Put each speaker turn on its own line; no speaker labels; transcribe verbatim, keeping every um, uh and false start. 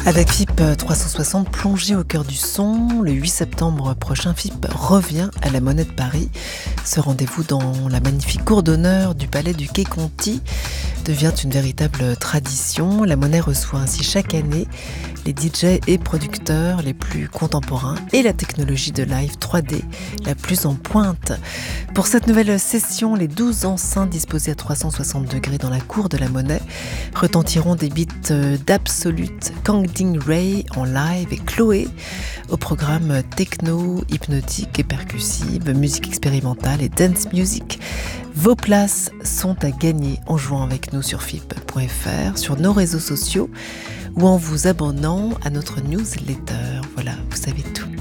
Avec F I P trois cent soixante plongé au cœur du son, le huit septembre prochain, F I P revient à la Monnaie de Paris. Ce rendez-vous dans la magnifique cour d'honneur du palais du Quai Conti devient une véritable tradition. La Monnaie reçoit ainsi chaque année les D J et producteurs les plus contemporains et la technologie de live trois D la plus en pointe. Pour cette nouvelle session, les douze enceintes disposées à trois cent soixante degrés dans la cour de la Monnaie retentiront des beats d'Absolute, Kang Ding Ray en live et Chloé au programme techno, hypnotique et percussive, musique expérimentale et dance music. Vos places sont à gagner en jouant avec nous sur F I P point F R, sur nos réseaux sociaux ou en vous abonnant à notre newsletter. Voilà, vous savez tout.